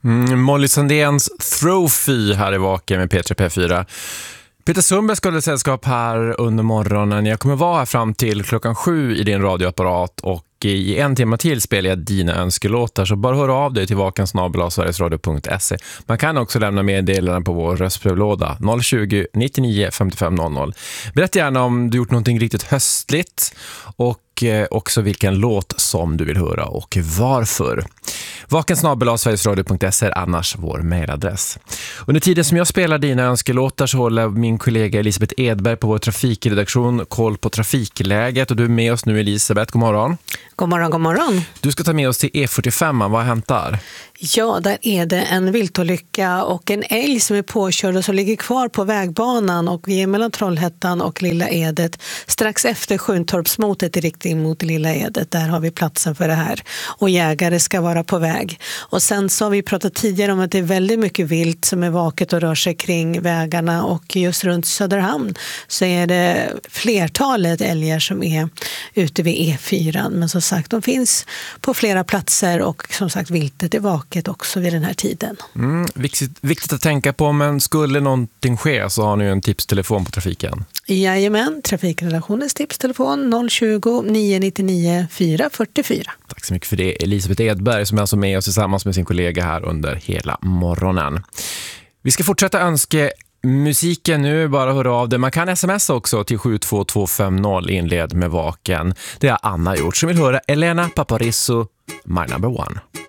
Molly Sandéns Trophy här i Vaken med P3 P4. Peter Sundberg ska hålla sällskap här under morgonen. Jag kommer vara här fram till 7:00 i din radioapparat och i 1 timme till spelar jag dina önskelåtar. Så bara hör av dig till vakensnabel@sverigesradio.se. Man kan också lämna meddelanden på vår röstbrevlåda 020 99 55 00. Berätta gärna om du gjort någonting riktigt höstligt och också vilken låt som du vill höra och varför. vakensnabel@sverigesradio.se är annars vår mejladress. Under tiden som jag spelar dina önskelåtar så håller min kollega Elisabeth Edberg på vår trafikredaktion koll på trafikläget. Och du är med oss nu, Elisabeth. God morgon. God morgon, god morgon. Du ska ta med oss till E45. Vad har hänt där? Ja, där är det en viltolycka och en älg som är påkörd och som ligger kvar på vägbanan och är mellan Trollhättan och Lilla Edet. Strax efter Sjuntorpsmotet i riktning mot Lilla Edet. Där har vi platsen för det här. Och jägare ska vara på väg. Och sen så har vi pratat tidigare om att det är väldigt mycket vilt som är vaket och rör sig kring vägarna. Och just runt Söderhamn så är det flertalet älgar som är ute vid E4. Men som sagt, de finns på flera platser och som sagt viltet är vaket också vid den här tiden. Viktigt att tänka på, men skulle någonting ske så har ni en tipstelefon på trafiken. Jajamän, trafikrelationens tipstelefon 020 999 444. Tack så mycket för det, Elisabeth Edberg, som är alltså med oss tillsammans med sin kollega här under hela morgonen. Vi ska fortsätta önska musiken nu, bara höra av det. Man kan smsa också till 72250 inled med Vaken. Det har Anna gjort som vill höra Elena Paparizou, My Number One.